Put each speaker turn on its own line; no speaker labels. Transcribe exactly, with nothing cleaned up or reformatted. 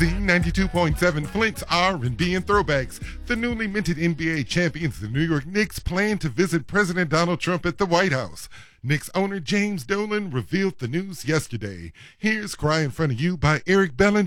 Z ninety-two point seven Flint's R and B and throwbacks. The newly minted N B A champions, the New York Knicks, plan to visit President Donald Trump at the White House. Knicks owner James Dolan revealed the news yesterday. Here's Cry in Front of You by Eric Bellinger.